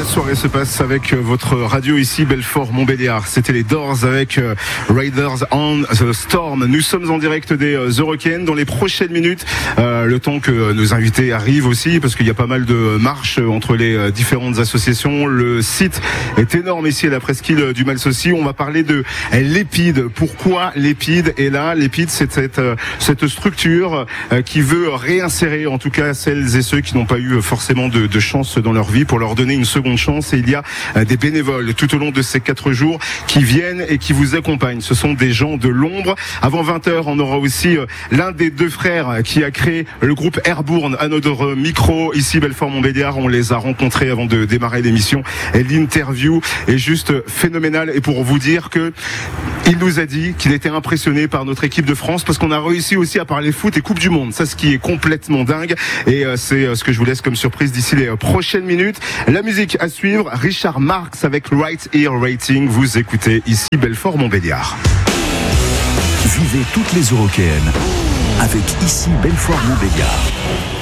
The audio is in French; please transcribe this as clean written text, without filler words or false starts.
la soirée se passe avec votre radio ici, Belfort-Montbéliard. C'était les Doors avec Riders on the Storm. Nous sommes en direct des Eurocaines. Dans les prochaines minutes, le temps que nos invités arrivent aussi, parce qu'il y a pas mal de marches entre les différentes associations. Le site est énorme ici à la presqu'île du Malsaucy. On va parler de l'EPID. Pourquoi l'EPID est là? L'EPID, c'est cette structure qui veut réinsérer en tout cas celles et ceux qui n'ont pas eu forcément de chance dans leur vie, pour leur donner une seconde chance. Et il y a des bénévoles tout au long de ces 4 jours qui viennent et qui vous accompagnent. Ce sont des gens de l'ombre. Avant 20h, on aura aussi l'un des 2 frères qui a créé le groupe Airbourne à notre micro ici Belfort-Montbéliard. On les a rencontrés avant de démarrer l'émission et l'interview est juste phénoménale. Et pour vous dire que il nous a dit qu'il était impressionné par notre équipe de France, parce qu'on a réussi aussi à parler foot et Coupe du Monde. Ça, ce qui est complètement dingue. Et c'est ce que je vous laisse comme surprise d'ici les prochaines minutes. La musique à suivre, Richard Marx avec Right Ear Rating. Vous écoutez ici Belfort-Montbéliard. Vivez toutes les Eurocaines avec ici Belfort-Montbéliard.